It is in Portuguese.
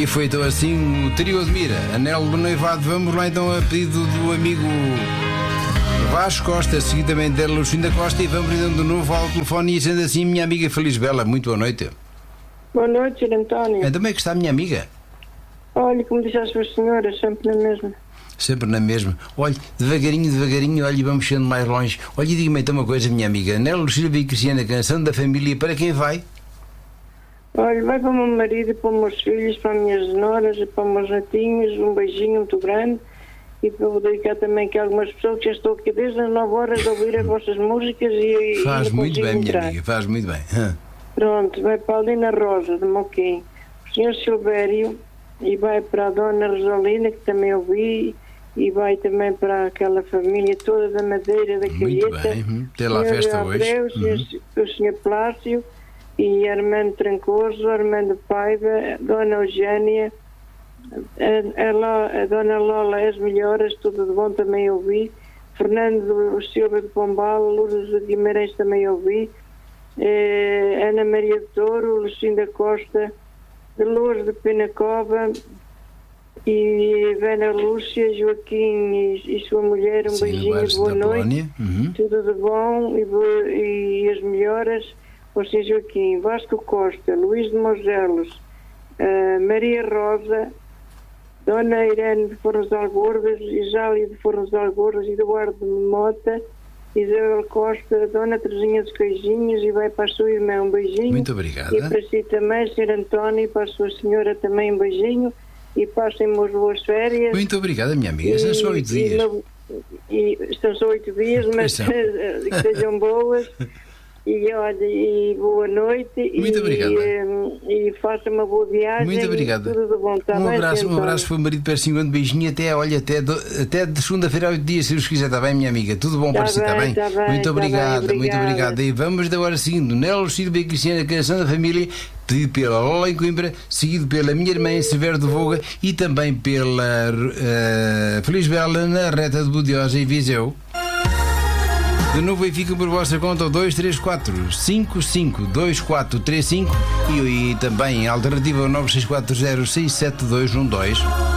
E foi então assim o trio Admira, anelo do noivado. Vamos lá então a pedido do amigo Vasco Costa, seguidamente da Lucinda Costa, e vamos então de novo ao telefone. E sendo assim, minha amiga Feliz Bela, muito boa noite. Boa noite, Sr. António. Então, como é que está a minha amiga? Olha, como disse a sua senhora, sempre na mesma. Sempre na mesma. Olha, devagarinho, olha, vamos sendo mais longe. Olha, diga-me então uma coisa, minha amiga. Nela Lucília e Cristiana, Canção da Família, para quem vai? Olha, vai para o meu marido, para os meus filhos, para as minhas noras, para os meus netinhos, um beijinho muito grande. E para vou dedicar também que algumas pessoas que já estou aqui desde as 9 horas a ouvir as vossas músicas e faz muito bem, entrar. minha amiga, faz muito bem. Pronto, vai para a Alina Rosa, de Moquém, o Sr. Silvério, e vai para a Dona Rosalina, que também ouvi, e vai também para aquela família toda da Madeira, da Calheta. Muito bem, tem lá a festa Abreu, hoje. O Sr. Plácio, e Armando Trancoso, Armando Paiva, Dona Eugénia, a Dona Lola, as melhoras, tudo de bom também ouvi. Fernando Silva de Pombal, Lourdes de Guimarães também ouvi. Ana Maria de Touro, Lucinda Costa, de Lourdes de Penacova, e Vera Lúcia, Joaquim e sua mulher, um beijinho de boa noite. Tudo de bom e as melhoras. O Sr. Joaquim, Vasco Costa, Luís de Mogelos, Maria Rosa, Dona Irene de Fornos de Algordas, Isália de Fornos de Algordas, Eduardo de Mota, Isabel Costa, Dona Teresinha dos Queijinhos, e vai para a sua irmã um beijinho. Muito obrigada. E para si também, Sr. António, e para a sua senhora também um beijinho, e passem umas boas férias. Muito obrigada, minha amiga. São só 8 dias. Estão só 8 dias, mas que sejam boas. E olha, e boa noite. Muito obrigado. E faça uma boa viagem. Muito obrigado. Tudo de bom. Tá Um bem, abraço para o marido, para 50 beijinho. Até de segunda-feira a 8 dias, se Deus quiser. Está bem, minha amiga? Tudo bom para si, está bem? Muito obrigada, muito obrigada. E vamos agora seguindo Nela Lucília e Cristiana, Canção da Família, pedido pela Lola em Coimbra, seguido pela minha irmã Severo de Voga e também pela Feliz Bela na reta de Budiosa e Viseu. De novo, e fica por vossa conta o 234-55-2435 e também a alternativa 9640-67212.